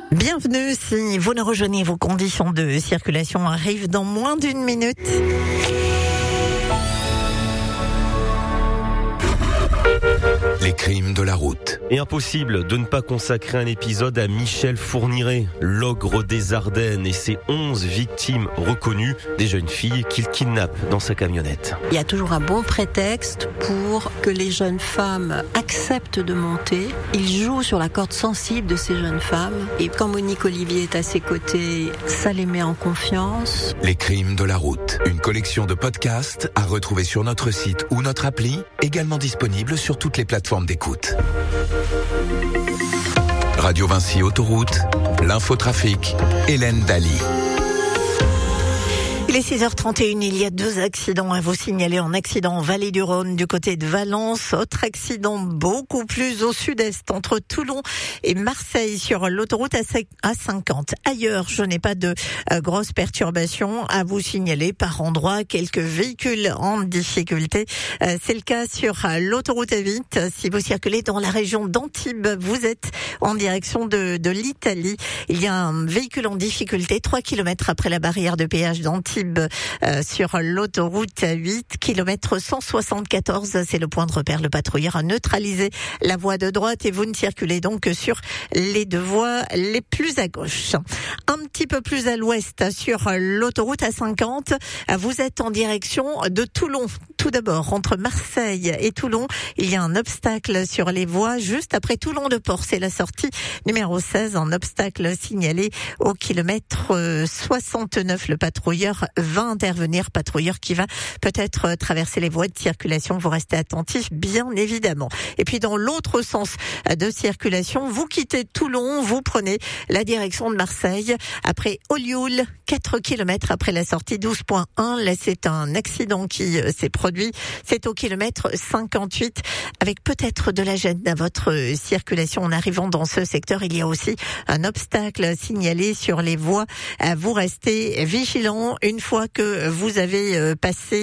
Bienvenue, si vous nous rejoignez, vos conditions de circulation arrivent dans moins d'une minute. Les crimes de la route. Et impossible de ne pas consacrer un épisode à Michel Fourniret, l'ogre des Ardennes et ses 11 victimes reconnues, des jeunes filles qu'il kidnappe dans sa camionnette. Il y a toujours un bon prétexte pour que les jeunes femmes acceptent de monter. Il joue sur la corde sensible de ces jeunes femmes. Et quand Monique Olivier est à ses côtés, ça les met en confiance. Les crimes de la route. Une collection de podcasts à retrouver sur notre site ou notre appli, également disponible sur toutes les plateformes d'écoute. Radio Vinci Autoroute, l'infotrafic, Hélène Daly. Il est 6h31, il y a 2 accidents à vous signaler. En accident en Vallée du Rhône du côté de Valence, autre accident beaucoup plus au sud-est entre Toulon et Marseille sur l'autoroute A50. Ailleurs, je n'ai pas de grosses perturbations à vous signaler. Par endroits, quelques véhicules en difficulté. C'est le cas sur l'autoroute A8. Si vous circulez dans la région d'Antibes, vous êtes en direction de l'Italie. Il y a un véhicule en difficulté 3 km après la barrière de péage d'Antibes. Sur l'autoroute A8, kilomètre 174, c'est le point de repère. Le patrouilleur a neutralisé la voie de droite et vous ne circulez donc sur les 2 voies les plus à gauche. Un petit peu plus à l'ouest, sur l'autoroute A50, vous êtes en direction de Toulon. Tout d'abord, entre Marseille et Toulon, il y a un obstacle sur les voies juste après Toulon-de-Port. C'est la sortie numéro 16, un obstacle signalé au kilomètre 69. Le patrouilleur va intervenir, patrouilleur qui va peut-être traverser les voies de circulation. Vous restez attentifs, bien évidemment. Et puis dans l'autre sens de circulation, vous quittez Toulon, vous prenez la direction de Marseille. Après Olioul, 4 km après la sortie 12.1, là c'est un accident qui s'est produit. C'est au kilomètre 58, avec peut-être de la gêne à votre circulation. En arrivant dans ce secteur, il y a aussi un obstacle signalé sur les voies. Vous restez vigilants. Une fois que vous avez passé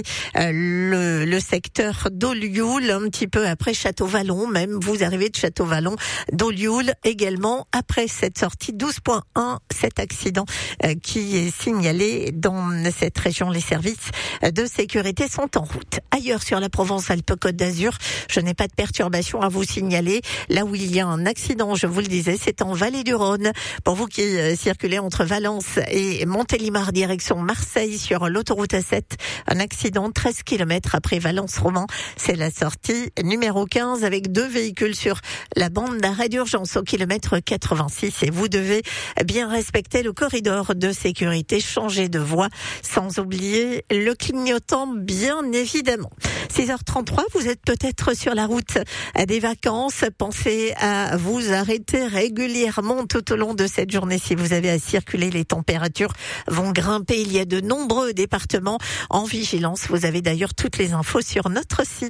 le secteur d'Olioul, un petit peu après Château-Vallon, même vous arrivez de Château-Vallon, d'Olioul également, après cette sortie 12.1, cet accident qui est signalé dans cette région. Les services de sécurité sont en route. Ailleurs sur la Provence-Alpes-Côte d'Azur, je n'ai pas de perturbation à vous signaler. Là où il y a un accident, je vous le disais, c'est en Vallée du Rhône. Pour vous qui circulez entre Valence et Montélimar, direction Marseille, sur l'autoroute A7, un accident 13 km après Valence-Roman. C'est la sortie numéro 15 avec 2 véhicules sur la bande d'arrêt d'urgence au kilomètre 86 et vous devez bien respecter le corridor de sécurité, changer de voie sans oublier le clignotant bien évidemment. 6h33, vous êtes peut-être sur la route à des vacances. Pensez à vous arrêter régulièrement tout au long de cette journée. Si vous avez à circuler, les températures vont grimper. Il y a de nombreux départements en vigilance. Vous avez d'ailleurs toutes les infos sur notre site.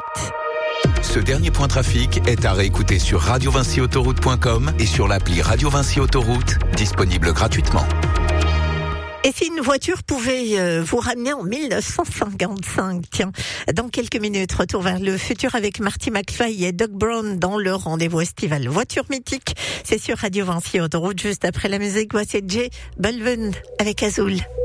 Ce dernier point trafic est à réécouter sur radiovinciautoroute.com et sur l'appli Radio Vinci Autoroute, disponible gratuitement. Et si une voiture pouvait vous ramener en 1955, tiens, dans quelques minutes, retour vers le futur avec Marty McFly et Doug Brown dans le rendez-vous estival. Voiture mythique, c'est sur Radio Vinci Autoroute, juste après la musique, voici J Balvin avec Azul.